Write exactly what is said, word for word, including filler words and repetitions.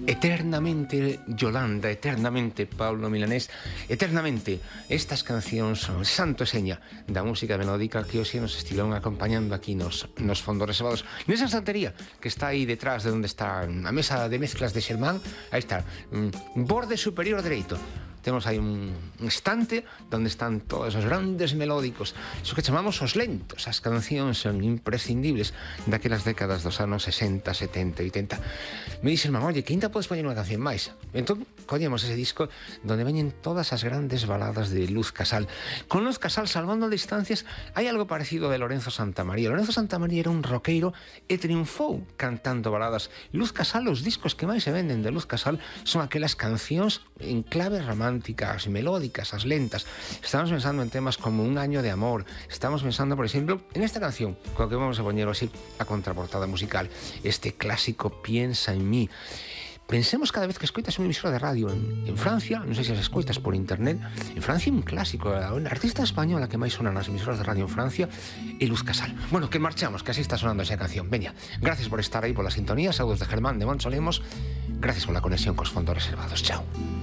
Eternamente Yolanda, eternamente Paulo Milanés, eternamente estas cancións son santo e seña da música melódica que hoxe nos estiveron acompañando aquí nos, nos fondos reservados. Nesa estantería que está aí detrás de onde está a mesa de mezclas de Xermán, aí está, borde superior dereito. Temos aí un estante onde están todos os grandes melódicos, iso que chamamos os lentos. As cancións son imprescindibles daquelas décadas dos anos sesenta, setenta, oitenta. Me dixen, man, oye, que ainda podes poñer unha canción máis? Entón, collemos ese disco donde veñen todas as grandes baladas de Luz Casal. Con Luz Casal, salvando distancias, hai algo parecido de Lorenzo Santamaría. Lorenzo Santamaría era un roqueiro e triunfou cantando baladas. Luz Casal, os discos que máis se venden de Luz Casal son aquelas cancións en clave románticas, melódicas, as lentas. Estamos pensando en temas como Un año de amor. Estamos pensando, por exemplo, en esta canción, con que vamos a poñer así a contraportada musical. Este clásico Piensa en mí. Pensemos cada vez que escoitas unha emisora de radio en, en Francia, non sei se as escoitas por internet, en Francia un clásico, a artista española que máis sona nas emisoras de radio en Francia é Luz Casal. Bueno, que marchamos, que así está sonando esa canción. Veña, gracias por estar aí, pola sintonía, saúdos de Germán de Monsolemos, gracias pola conexión cos fondos reservados. Chao.